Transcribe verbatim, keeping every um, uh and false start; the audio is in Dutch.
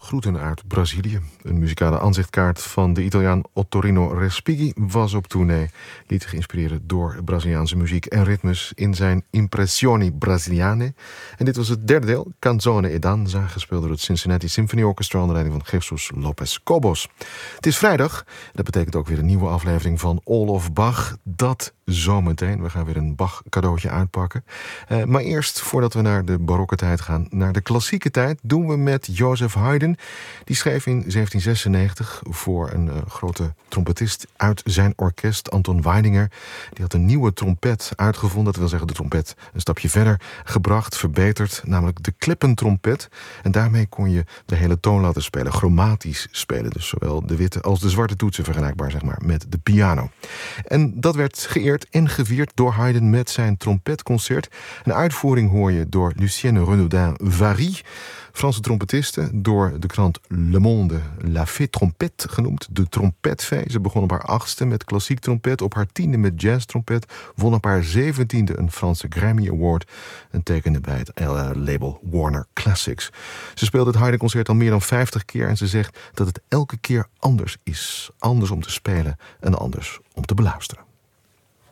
Groeten uit Brazilië. Een muzikale aanzichtkaart van de Italiaan Ottorino Respighi was op tournee. Liet zich inspireren door Braziliaanse muziek en ritmes in zijn Impressioni Brasiliane. En dit was het derde deel, Canzone e Danza, gespeeld door het Cincinnati Symphony Orchestra onder leiding van Jesus Lopez Cobos. Het is vrijdag, dat betekent ook weer een nieuwe aflevering van All of Bach. Dat zometeen. We gaan weer een Bach cadeautje uitpakken. Uh, maar eerst, voordat we naar de barokke tijd gaan, naar de klassieke tijd, doen we met Joseph Haydn. Die schreef in zeventien zesennegentig voor een uh, grote trompetist uit zijn orkest, Anton Weidinger. Die had een nieuwe trompet uitgevonden, dat wil zeggen de trompet een stapje verder gebracht, verbeterd, namelijk de klippentrompet. En daarmee kon je de hele toon laten spelen, chromatisch spelen. Dus zowel de witte als de zwarte toetsen vergelijkbaar, zeg maar, met de piano. En dat werd geëerd en gevierd door Haydn met zijn trompetconcert. Een uitvoering hoor je door Lucienne Renaudin-Vary, Franse trompetiste, door de krant Le Monde La Fée Trompette genoemd, de trompetfee. Ze begon op haar achtste met klassiek trompet, op haar tiende met jazz-trompet, won op haar zeventiende een Franse Grammy Award en tekende bij het uh, label Warner Classics. Ze speelde het Haydn-concert al meer dan vijftig keer en ze zegt dat het elke keer anders is. Anders om te spelen en anders om te beluisteren.